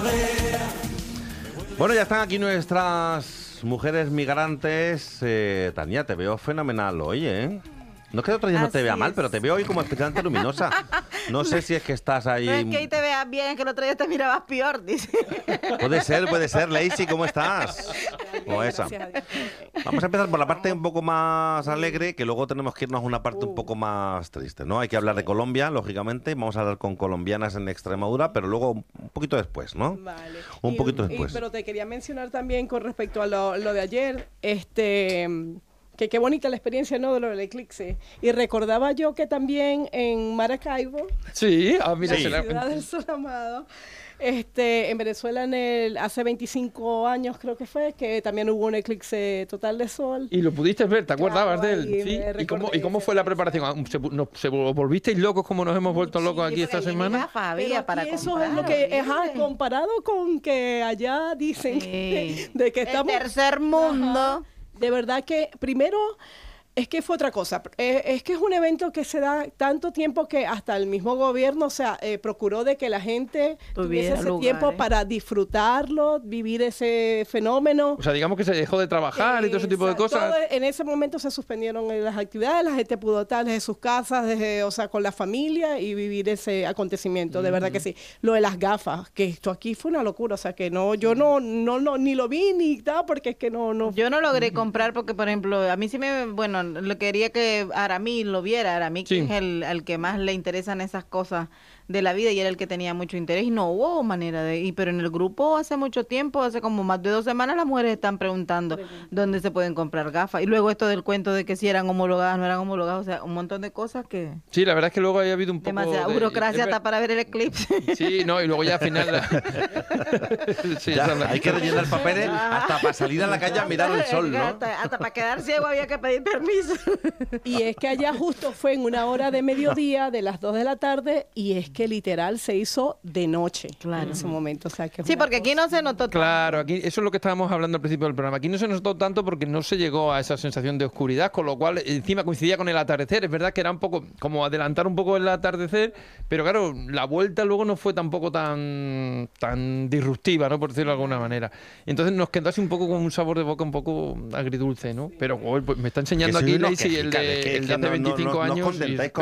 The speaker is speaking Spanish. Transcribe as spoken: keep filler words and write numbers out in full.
Bueno, ya están aquí nuestras mujeres migrantes. Eh, Tania, te veo fenomenal hoy, ¿eh? No es que otro día no te vea mal, pero te veo hoy como especialmente luminosa. No sé si es que estás ahí... No es que ahí te veas bien, que el otro día te mirabas peor, dice. Puede ser, puede ser. Lacey, ¿cómo estás? O esa. Vamos a empezar por la parte un poco más alegre, que luego tenemos que irnos a una parte un poco más triste, ¿no? Hay que hablar de Colombia, lógicamente. Vamos a hablar con colombianas en Extremadura, pero luego un poquito después, ¿no? Vale. Un Y- poquito y- después. pero te quería mencionar también con respecto a lo, lo de ayer, este... que qué bonita la experiencia, ¿no?, de lo del eclipse. Y recordaba yo que también en Maracaibo, Sí, ah, mira, la se la- ciudad del sol amado, este, en Venezuela en el, hace veinticinco años creo que fue, que también hubo un eclipse total de sol. Y lo pudiste ver, ¿te acordabas Claro, de él? ahí Sí. me ¿Y cómo, recordé ¿Y cómo esa fue la fecha. preparación? ¿Se, nos, ¿Se volvisteis locos como nos hemos vuelto locos aquí esta Porque ni semana? gafas Pero había aquí para eso es lo comprar, que, ajá, horrible. comparado con que allá dicen Sí. de que El estamos... tercer mundo. Ajá. De verdad que, primero, es que fue otra cosa. Eh, es que es un evento que se da tanto tiempo que hasta el mismo gobierno, o sea, eh, procuró de que la gente tuviese Tuviera ese lugar, tiempo ¿eh? para disfrutarlo, vivir ese fenómeno. O sea, digamos que se dejó de trabajar y todo ese tipo de Exacto. cosas. Todo en ese momento se suspendieron eh, las actividades, la gente pudo estar desde sus casas, desde, o sea, con la familia y vivir ese acontecimiento, de verdad que sí. Lo de las gafas, que esto aquí fue una locura, o sea, que no, yo no, no, no ni lo vi ni nada, porque es que no, no. Yo no logré comprar porque, por ejemplo, a mí sí me, bueno, lo quería que Aramí lo viera, Aramí que Sí. es el al que más le interesan esas cosas de la vida y era el que tenía mucho interés y no hubo manera de ir, pero en el grupo hace mucho tiempo, hace como más de dos semanas las mujeres están preguntando dónde se pueden comprar gafas y luego esto del cuento de que si eran homologadas, no eran homologadas, o sea, un montón de cosas que... Sí, la verdad es que luego haya habido un poco Demasiada de... burocracia es ver- hasta para ver el eclipse. Sí, no, y luego ya al final... Sí, Ya, esa es la- hay que rellenar papeles hasta para salir a la calle a mirar el sol, ¿no? Hasta, hasta para quedar ciego había que pedir permiso. Y es que allá justo fue en una hora de mediodía, de las dos de la tarde, y es que literal se hizo de noche Claro. en ese momento. O sea, que es Sí, una porque aquí cosa- no se notó tanto. Claro, aquí eso es lo que estábamos hablando al principio del programa. Aquí no se notó tanto porque no se llegó a esa sensación de oscuridad, con lo cual encima coincidía con el atardecer. Es verdad que era un poco como adelantar un poco el atardecer, pero claro, la vuelta luego no fue tampoco tan tan disruptiva, ¿no? Por decirlo de alguna manera. Entonces nos quedó así un poco con un sabor de boca un poco agridulce, ¿no? Pero joder, pues me está enseñando Que aquí sois unos Lacey el quejicas, de, es que- el que de hace no- no- veinticinco no os años. y- contentáis con